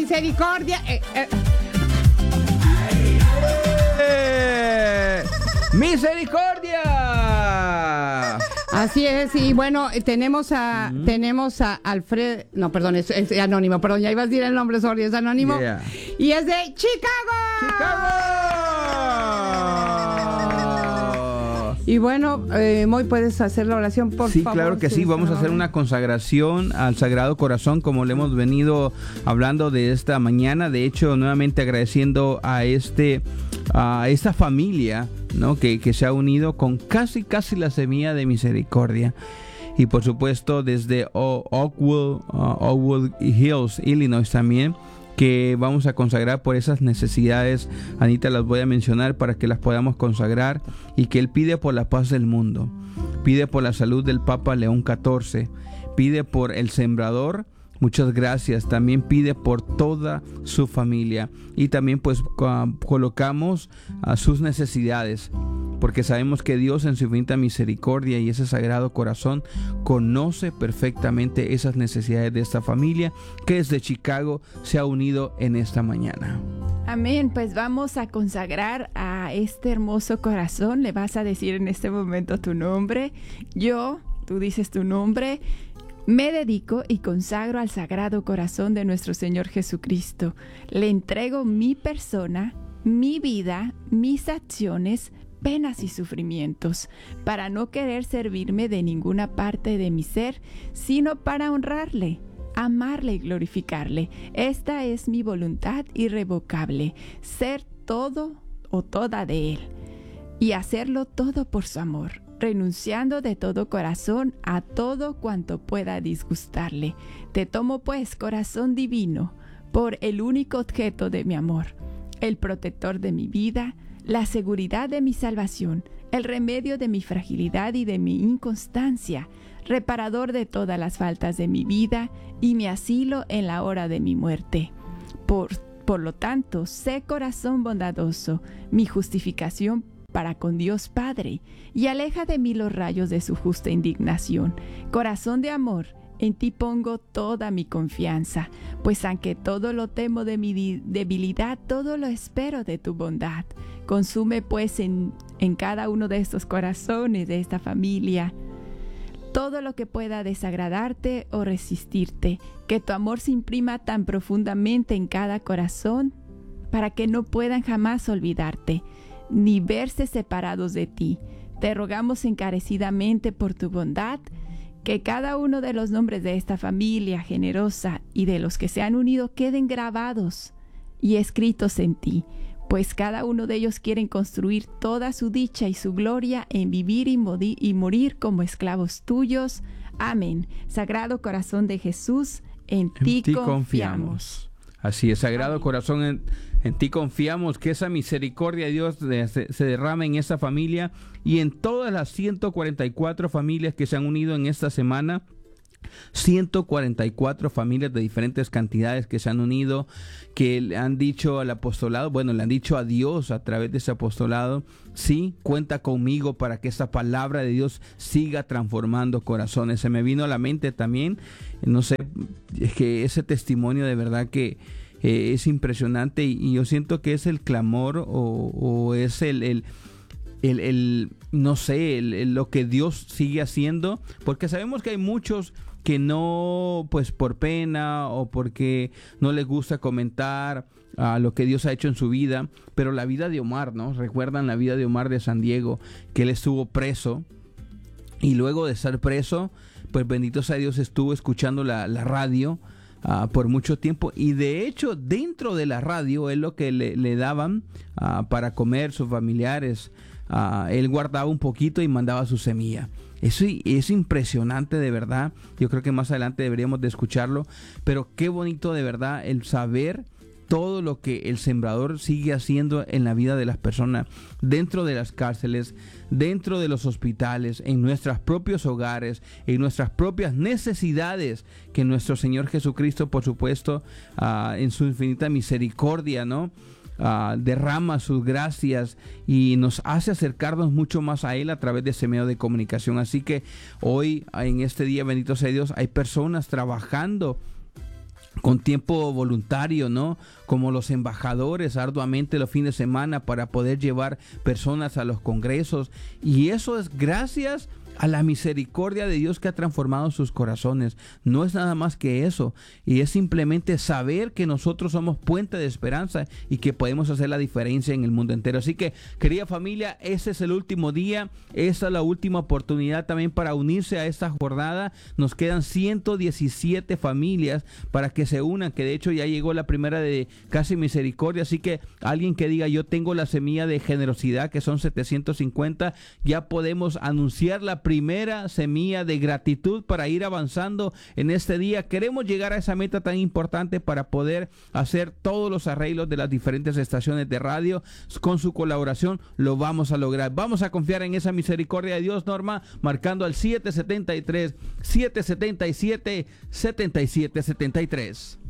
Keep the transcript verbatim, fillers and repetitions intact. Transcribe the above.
misericordia. Eh, eh. ¡Eh! ¡Misericordia! Así es, y bueno, tenemos a mm-hmm. tenemos a Alfred, no, perdón, es, es anónimo, perdón, ya ibas a decir el nombre, sorry, es anónimo. Yeah. Y es de Chicago. ¡Chicago! Y bueno, eh, Moy, ¿puedes hacer la oración, por sí, favor? Sí, claro que sí, vamos a hacer una consagración al Sagrado Corazón, como le hemos venido hablando de esta mañana. De hecho, nuevamente agradeciendo a este a esta familia, ¿no? que, que se ha unido con casi casi la semilla de misericordia. Y por supuesto desde Oakwood, uh, Oakwood Hills, Illinois también, que vamos a consagrar por esas necesidades. Anita las voy a mencionar para que las podamos consagrar, y que él pide por la paz del mundo, pide por la salud del Papa León catorce, pide por el sembrador. Muchas gracias. También pide por toda su familia, y también pues uh, colocamos uh, sus necesidades, porque sabemos que Dios en su infinita misericordia y ese Sagrado Corazón conoce perfectamente esas necesidades de esta familia que desde Chicago se ha unido en esta mañana. Amén. Pues vamos a consagrar a este hermoso corazón. Le vas a decir en este momento tu nombre. Yo, tú dices tu nombre. Me dedico y consagro al Sagrado Corazón de nuestro Señor Jesucristo. Le entrego mi persona, mi vida, mis acciones, penas y sufrimientos, para no querer servirme de ninguna parte de mi ser, sino para honrarle, amarle y glorificarle. Esta es mi voluntad irrevocable, ser todo o toda de Él, y hacerlo todo por su amor, renunciando de todo corazón a todo cuanto pueda disgustarle. Te tomo pues, corazón divino, por el único objeto de mi amor, el protector de mi vida, la seguridad de mi salvación, el remedio de mi fragilidad y de mi inconstancia, reparador de todas las faltas de mi vida y mi asilo en la hora de mi muerte. Por, por lo tanto, sé, corazón bondadoso, mi justificación para con Dios Padre, y aleja de mí los rayos de su justa indignación. Corazón de amor, en ti pongo toda mi confianza, pues aunque todo lo temo de mi debilidad, todo lo espero de tu bondad. Consume pues en, en cada uno de estos corazones, de esta familia, todo lo que pueda desagradarte o resistirte, que tu amor se imprima tan profundamente en cada corazón, para que no puedan jamás olvidarte, ni verse separados de ti. Te rogamos encarecidamente por tu bondad, que cada uno de los nombres de esta familia generosa y de los que se han unido queden grabados y escritos en ti, pues cada uno de ellos quieren construir toda su dicha y su gloria en vivir y, modi- y morir como esclavos tuyos. Amén. Sagrado Corazón de Jesús, en, en ti, ti confiamos. confiamos. Así es, Sagrado Amén. Corazón, en, en ti confiamos, que esa misericordia de Dios de, se, se derrame en esa familia y en todas las ciento cuarenta y cuatro familias que se han unido en esta semana. ciento cuarenta y cuatro familias de diferentes cantidades que se han unido, que le han dicho al apostolado, bueno, le han dicho a Dios a través de ese apostolado: sí, cuenta conmigo para que esta palabra de Dios siga transformando corazones. Se me vino a la mente también, no sé, es que ese testimonio de verdad que eh, es impresionante, y, y yo siento que es el clamor o, o es el... el El, el no sé, el, el, lo que Dios sigue haciendo, porque sabemos que hay muchos que no, pues por pena o porque no les gusta comentar uh, lo que Dios ha hecho en su vida, pero la vida de Omar, ¿no? Recuerdan la vida de Omar de San Diego, que él estuvo preso, y luego de estar preso, pues bendito sea Dios, estuvo escuchando la, la radio Uh, por mucho tiempo, y de hecho dentro de la radio es lo que le, le daban uh, para comer sus familiares. Uh, él guardaba un poquito y mandaba su semilla. Eso es impresionante de verdad. Yo creo que más adelante deberíamos de escucharlo, pero qué bonito de verdad el saber todo lo que el sembrador sigue haciendo en la vida de las personas, dentro de las cárceles, dentro de los hospitales, en nuestros propios hogares, en nuestras propias necesidades, que nuestro Señor Jesucristo, por supuesto, uh, en su infinita misericordia, ¿no? Uh, derrama sus gracias y nos hace acercarnos mucho más a Él a través de ese medio de comunicación. Así que hoy, en este día, bendito sea Dios, hay personas trabajando con tiempo voluntario, ¿no? Como los embajadores arduamente los fines de semana para poder llevar personas a los congresos. Y eso es gracias a la misericordia de Dios que ha transformado sus corazones. No es nada más que eso, y es simplemente saber que nosotros somos puente de esperanza y que podemos hacer la diferencia en el mundo entero. Así que, querida familia, ese es el último día, esa es la última oportunidad también para unirse a esta jornada. Nos quedan ciento diecisiete familias para que se unan, que de hecho ya llegó la primera de Casi Misericordia. Así que alguien que diga yo tengo la semilla de generosidad, que son setecientos cincuenta, ya podemos anunciar la primera semilla de gratitud para ir avanzando en este día. Queremos llegar a esa meta tan importante para poder hacer todos los arreglos de las diferentes estaciones de radio. Con su colaboración lo vamos a lograr. Vamos a confiar en esa misericordia de Dios, Norma, marcando al siete siete tres, siete siete siete, siete siete siete tres.